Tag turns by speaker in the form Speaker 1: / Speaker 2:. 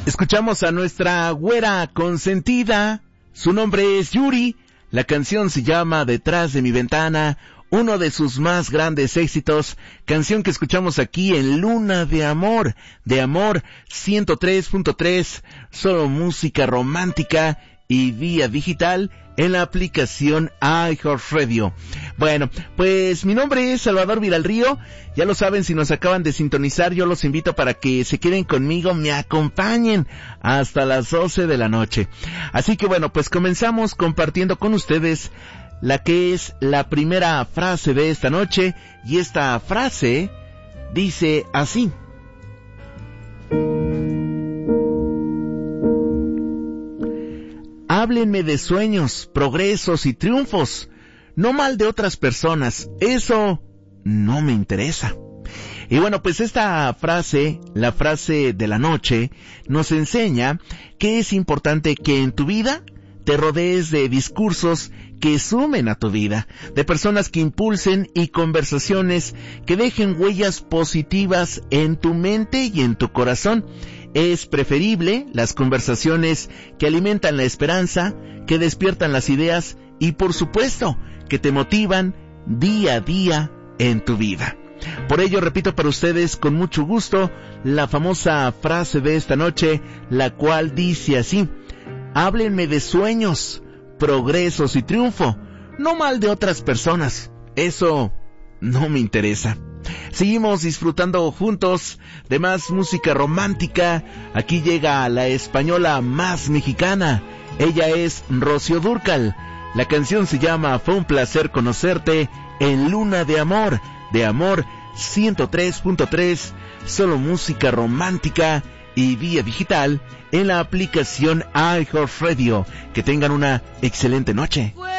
Speaker 1: Escuchamos a nuestra güera consentida. Su nombre es Yuri. La canción se llama Detrás de mi ventana, uno de sus más grandes éxitos, canción que escuchamos aquí en Luna de Amor 103.3, solo música romántica y vía digital en la aplicación iHeartRadio. Bueno, pues mi nombre es Salvador Villarrío. Ya lo saben, si nos acaban de sintonizar, yo los invito para que se queden conmigo, me acompañen hasta las 12 de la noche. Así que bueno, pues comenzamos compartiendo con ustedes la que es la primera frase de esta noche, y esta frase dice así: háblenme de sueños, progresos y triunfos, no mal de otras personas, eso no me interesa. Y bueno, pues esta frase, la frase de la noche, nos enseña que es importante que en tu vida te rodees de discursos que sumen a tu vida, de personas que impulsen y conversaciones que dejen huellas positivas en tu mente y en tu corazón. Es preferible las conversaciones que alimentan la esperanza, que despiertan las ideas y por supuesto que te motivan día a día en tu vida. Por ello repito para ustedes con mucho gusto la famosa frase de esta noche, la cual dice así: háblenme de sueños, progresos y triunfo, no mal de otras personas, eso no me interesa. Seguimos disfrutando juntos de más música romántica. Aquí llega la española más mexicana. Ella es Rocío Dúrcal. La canción se llama Fue un placer conocerte en Luna de Amor 103.3, solo música romántica y vía digital en la aplicación iHeartRadio. Que tengan una excelente noche.